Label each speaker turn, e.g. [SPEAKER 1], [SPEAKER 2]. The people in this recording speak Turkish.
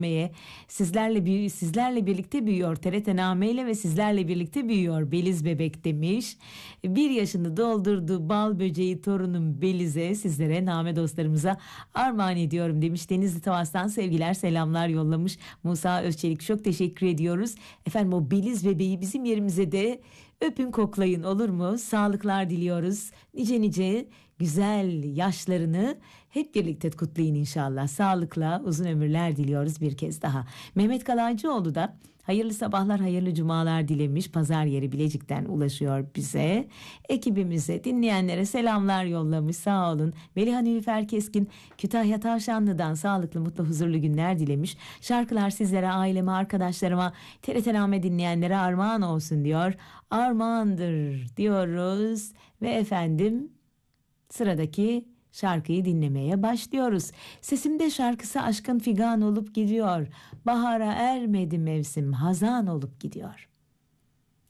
[SPEAKER 1] sizlerle birlikte büyüyor. TRT Name'yle ve sizlerle birlikte büyüyor Beliz bebek demiş. 1 yaşını doldurdu bal böceği torunum Beliz'e, sizlere Name dostlarımıza armağan ediyorum demiş. Denizli Tavas'tan sevgiler selamlar yollamış Musa Özçelik, çok teşekkür ediyoruz. Efendim o Beliz bebeği bizim yerimize de öpün koklayın, olur mu? Sağlıklar diliyoruz. Nice nice güzel yaşlarını hep birlikte kutlayın inşallah. Sağlıkla uzun ömürler diliyoruz bir kez daha. Mehmet Kalaycıoğlu da hayırlı sabahlar, hayırlı cumalar dilemiş. Pazar yeri Bilecik'ten ulaşıyor bize. Ekibimize, dinleyenlere selamlar yollamış. Sağ olun. Meliha Nilüfer Keskin Kütahya Tavşanlı'dan sağlıklı, mutlu, huzurlu günler dilemiş. Şarkılar sizlere, aileme, arkadaşlarıma, TRT Name dinleyenlere armağan olsun diyor. Armağandır diyoruz ve efendim sıradaki şarkıyı dinlemeye başlıyoruz. Sesimde şarkısı aşkın figan olup gidiyor. Bahara ermedi mevsim, hazan olup gidiyor.